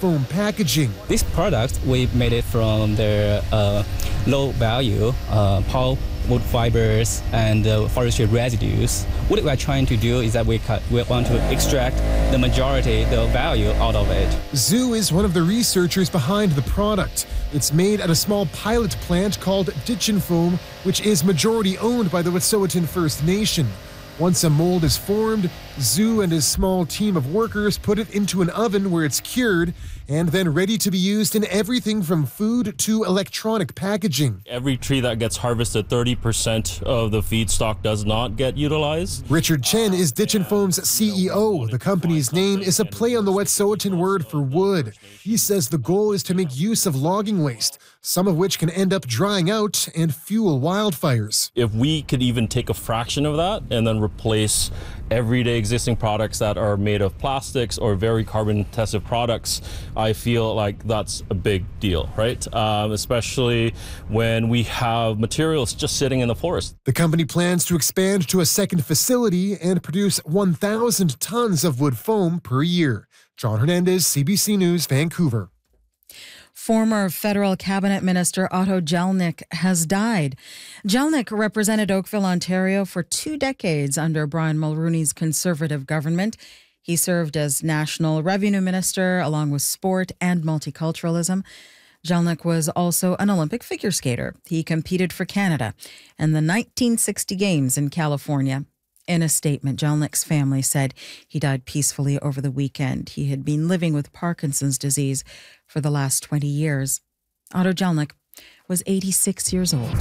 foam packaging. This product, we made it from the low value pulp, wood fibers, and forestry residues. What we are trying to do is that we want to extract the majority, the value out of it. Zhu is one of the researchers behind the product. It's made at a small pilot plant called Ditchin Foam, which is majority owned by the Wet'suwet'en First Nation. Once a mold is formed, Zhu and his small team of workers put it into an oven where it's cured and then ready to be used in everything from food to electronic packaging. Every tree that gets harvested, 30% of the feedstock does not get utilized. Richard Chen is Ditchin Foam's CEO. The company's name is a play on the Wet'suwet'en word for wood. He says the goal is to make use of logging waste, some of which can end up drying out and fuel wildfires. If we could even take a fraction of that and then replace everyday existing products that are made of plastics or very carbon-intensive products, I feel like that's a big deal, right? Especially when we have materials just sitting in the forest. The company plans to expand to a second facility and produce 1,000 tons of wood foam per year. John Hernandez, CBC News, Vancouver. Former federal cabinet minister Otto Jelnik has died. Jelnik represented Oakville, Ontario for 2 decades under Brian Mulroney's Conservative government. He served as National Revenue Minister along with sport and multiculturalism. Jelnik was also an Olympic figure skater. He competed for Canada in the 1960 Games in California. In a statement, Jelnik's family said he died peacefully over the weekend. He had been living with Parkinson's disease for the last 20 years. Otto Jelnik was 86 years old.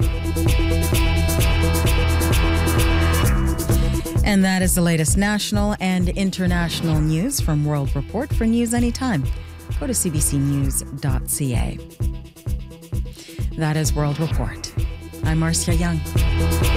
And that is the latest national and international news from World Report. For news anytime, go to cbcnews.ca. That is World Report. I'm Marcia Young.